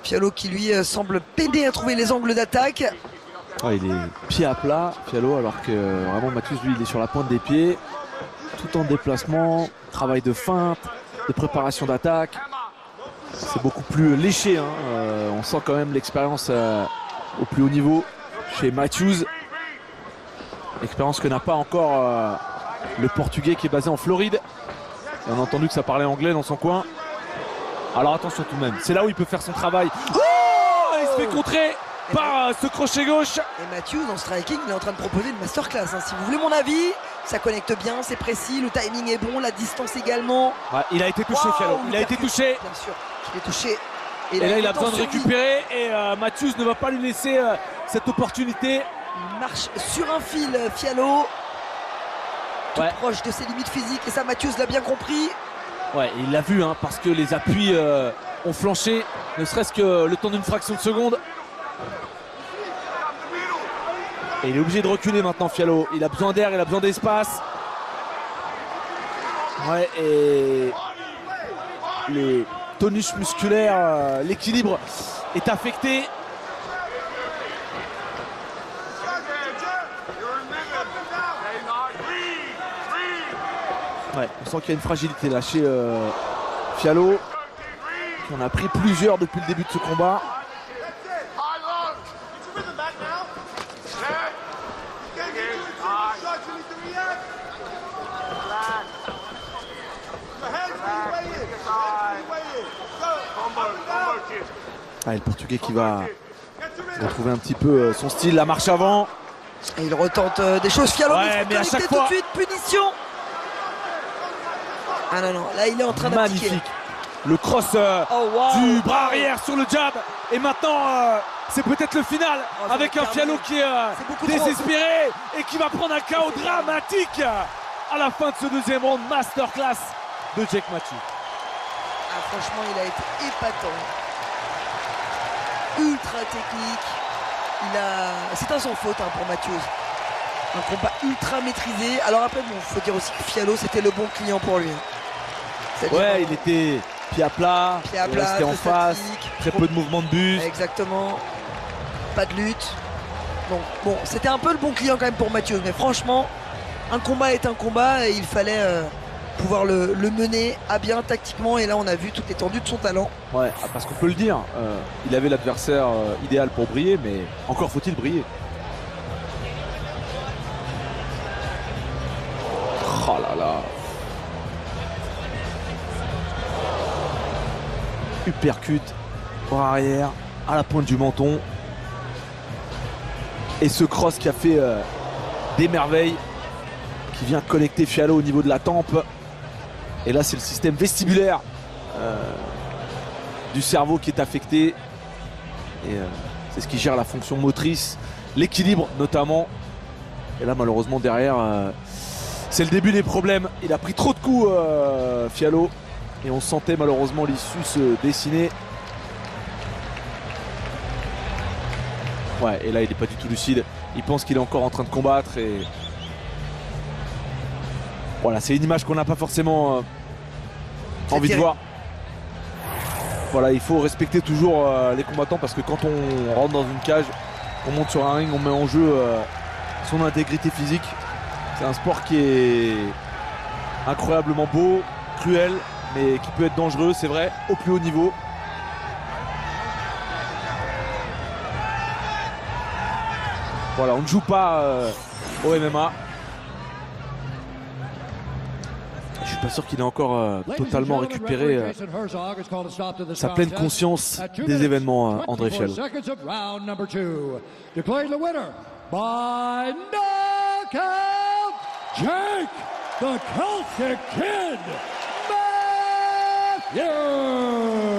Fiallo qui lui semble peiner à trouver les angles d'attaque. Ouais, il est pied à plat, Fiallo, alors que vraiment Matthews, lui, il est sur la pointe des pieds, tout en déplacement, travail de feinte, de préparation d'attaque. C'est beaucoup plus léché, hein. On sent quand même l'expérience au plus haut niveau chez Matthews. Expérience que n'a pas encore le Portugais qui est basé en Floride. Et on a entendu que ça parlait anglais dans son coin. Alors attention tout de même, c'est là où il peut faire son travail. Oh, il se fait contrer par ce crochet gauche. Et Matthews en striking, il est en train de proposer une masterclass, hein. Si vous voulez mon avis, ça connecte bien, c'est précis, le timing est bon, la distance également. Ouais, il a été touché, Fiallo. Il a été touché. Bien sûr, il est touché. Et là, il a besoin de récupérer. Et Matthews ne va pas lui laisser cette opportunité. Il marche sur un fil, Fiallo. Tout proche de ses limites physiques. Et ça, Matthews l'a bien compris. Ouais, il l'a vu, hein, parce que les appuis ont flanché, ne serait-ce que le temps d'une fraction de seconde. Et il est obligé de reculer maintenant, Fiallo. Il a besoin d'air, il a besoin d'espace. Ouais, et le tonus musculaire, l'équilibre est affecté. Ouais, on sent qu'il y a une fragilité là chez Fiallo, qui en a pris plusieurs depuis le début de ce combat. Ah, et le Portugais qui va retrouver un petit peu son style, la marche avant. Et il retente des choses, Fiallo, mais à chaque fois tout de suite, punition. Ah non, non, là il est en train d'appliquer. Magnifique. Le cross du bras arrière sur le jab. Et maintenant, c'est peut-être le final avec un Fiallo qui est désespéré et qui va prendre un KO dramatique à la fin de ce deuxième round. Masterclass de Jake Matthews. Ah, franchement, il a été épatant. Ultra technique. C'est un sans faute, hein, pour Matthews. Un combat ultra maîtrisé. Alors après, bon, faut dire aussi que Fiallo, c'était le bon client pour lui. Ouais, il était pied à plat, il restait en face, très peu de mouvements de buste. Exactement. Pas de lutte. Donc bon, c'était un peu le bon client quand même pour Matthews. Mais franchement, un combat est un combat et il fallait pouvoir le mener à bien tactiquement. Et là, on a vu toute l'étendue de son talent. Ouais, parce qu'on peut le dire, il avait l'adversaire idéal pour briller, mais encore faut-il briller. Oh là là. Uppercut, bras arrière, à la pointe du menton. Et ce cross qui a fait des merveilles, qui vient connecter Fiallo au niveau de la tempe. Et là, c'est le système vestibulaire du cerveau qui est affecté. Et c'est ce qui gère la fonction motrice, l'équilibre notamment. Et là, malheureusement, derrière, c'est le début des problèmes. Il a pris trop de coups, Fiallo. Et on sentait malheureusement l'issue se dessiner. Ouais, et là il n'est pas du tout lucide. Il pense qu'il est encore en train de combattre. Et voilà, c'est une image qu'on n'a pas forcément envie de voir. Voilà, il faut respecter toujours les combattants, parce que quand on rentre dans une cage, on monte sur un ring, on met en jeu son intégrité physique. C'est un sport qui est incroyablement beau, cruel, mais qui peut être dangereux, c'est vrai, au plus haut niveau. Voilà, on ne joue pas au MMA. Je suis pas sûr qu'il ait encore totalement récupéré sa pleine conscience des événements, André Fiallo. Jake the Celtic Kid Matthews.